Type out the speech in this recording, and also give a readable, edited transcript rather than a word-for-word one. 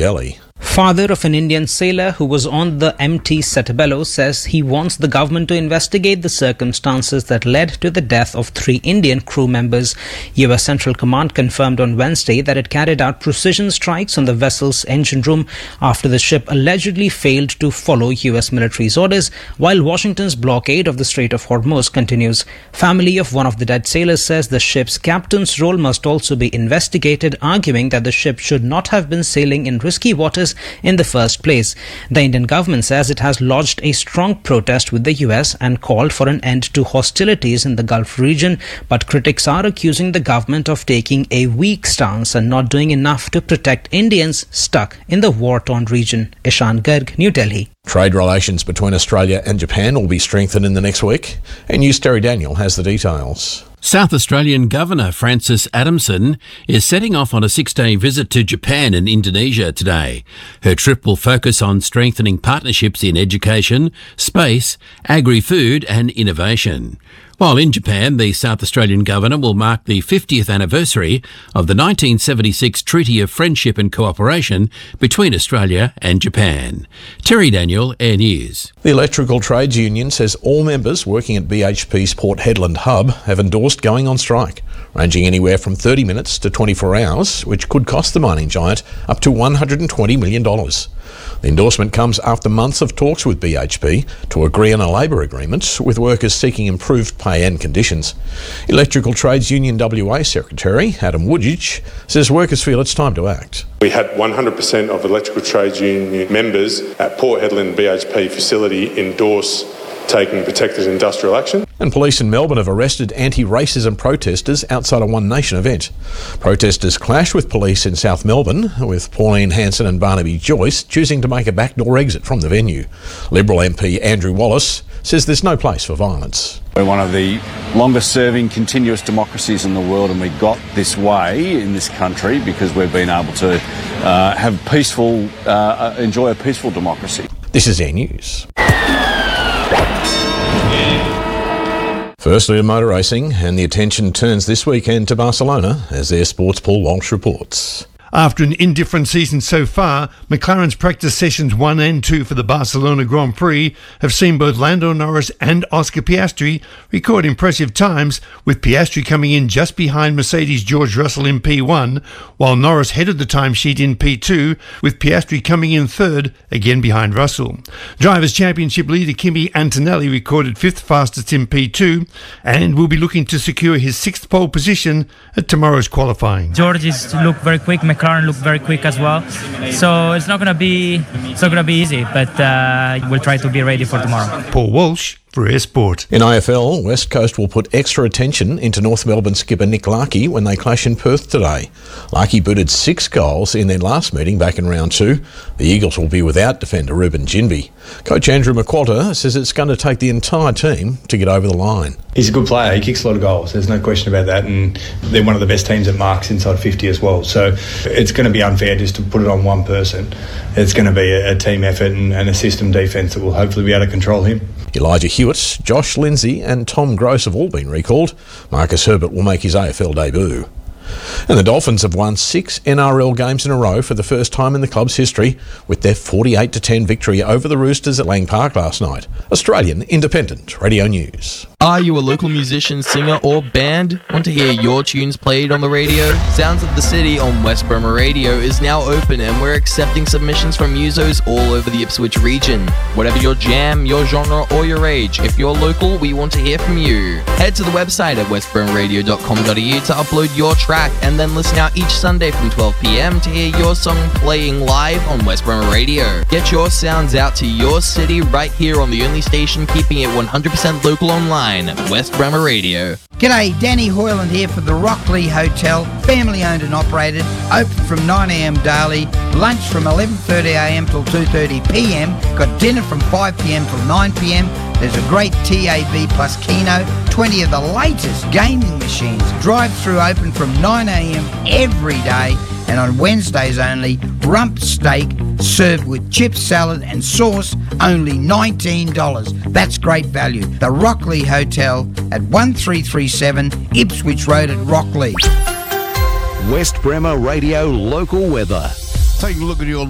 Delhi. Father of an Indian sailor who was on the MT Setabelo says he wants the government to investigate the circumstances that led to the death of 3 Indian crew members. US Central Command confirmed on Wednesday that it carried out precision strikes on the vessel's engine room after the ship allegedly failed to follow US military's orders, while Washington's blockade of the Strait of Hormuz continues. Family of one of the dead sailors says the ship's captain's role must also be investigated, arguing that the ship should not have been sailing in risky waters in the first place. The Indian government says it has lodged a strong protest with the US and called for an end to hostilities in the Gulf region, but critics are accusing the government of taking a weak stance and not doing enough to protect Indians stuck in the war-torn region. Ishan Garg, New Delhi. Trade relations between Australia and Japan will be strengthened in the next week, and News Terry Daniel has the details. South Australian Governor Frances Adamson is setting off on a 6-day visit to Japan and Indonesia today. Her trip will focus on strengthening partnerships in education, space, agri-food and innovation. While in Japan, the South Australian Governor will mark the 50th anniversary of the 1976 Treaty of Friendship and Cooperation between Australia and Japan. Terry Daniel, Air News. The Electrical Trades Union says all members working at BHP's Port Hedland hub have endorsed going on strike, ranging anywhere from 30 minutes to 24 hours, which could cost the mining giant up to $120 million. The endorsement comes after months of talks with BHP to agree on a labour agreement, with workers seeking improved pay and conditions. Electrical Trades Union WA Secretary Adam Woodgich says workers feel it's time to act. We had 100% of Electrical Trades Union members at Port Hedland BHP facility endorse taking protected industrial action. And police in Melbourne have arrested anti-racism protesters outside a One Nation event. Protesters clashed with police in South Melbourne, with Pauline Hanson and Barnaby Joyce choosing to make a backdoor exit from the venue. Liberal MP Andrew Wallace says there's no place for violence. We're one of the longest serving continuous democracies in the world, and we got this way in this country because we've been able to enjoy a peaceful democracy. This is Air News. Firstly to motor racing, and the attention turns this weekend to Barcelona as their sports Paul Walsh reports. After an indifferent season so far, McLaren's practice sessions 1 and 2 for the Barcelona Grand Prix have seen both Lando Norris and Oscar Piastri record impressive times, with Piastri coming in just behind Mercedes' George Russell in P1, while Norris headed the timesheet in P2, with Piastri coming in third, again behind Russell. Drivers' Championship leader Kimi Antonelli recorded 5th fastest in P2 and will be looking to secure his 6th pole position at tomorrow's qualifying. George looked very quick. McLaren looked very quick as well, so it's not gonna be easy, but we'll try to be ready for tomorrow. Paul Walsh for Air Sport. In AFL, West Coast will put extra attention into North Melbourne skipper Nick Larkey when they clash in Perth today. Larkey booted 6 goals in their last meeting back in round 2. The Eagles will be without defender Ruben Ginbey. Coach Andrew McQualter says it's going to take the entire team to get over the line. He's a good player. He kicks a lot of goals. There's no question about that, and they're one of the best teams that marks inside 50 as well. So it's going to be unfair just to put it on one person. It's going to be a team effort and a system defence that will hopefully be able to control him. Elijah Hewitt, Josh Lindsay and Tom Gross have all been recalled. Marcus Herbert will make his AFL debut. And the Dolphins have won 6 NRL games in a row for the first time in the club's history, with their 48-10 victory over the Roosters at Lang Park last night. Australian Independent Radio News. Are you a local musician, singer or band? Want to hear your tunes played on the radio? Sounds of the City on West Burma Radio is now open, and we're accepting submissions from musos all over the Ipswich region. Whatever your jam, your genre or your age, if you're local, we want to hear from you. Head to the website at westburmaradio.com.au to upload your track, and then listen out each Sunday from 12 p.m. to hear your song playing live on West Burma Radio. Get your sounds out to your city right here on the only station keeping it 100% local online, West Burma Radio. G'day, Danny Hoyland here for the Rockley Hotel, family owned and operated, open from 9am daily, lunch from 11:30am till 2:30pm, got dinner from 5pm till 9pm. There's a great TAB plus Keno, 20 of the latest gaming machines, drive-through open from 9am every day, and on Wednesdays only, rump steak served with chips, salad and sauce, only $19. That's great value. The Rockley Hotel at 1337 Ipswich Road at Rockley. West Bremer Radio local weather. Taking a look at your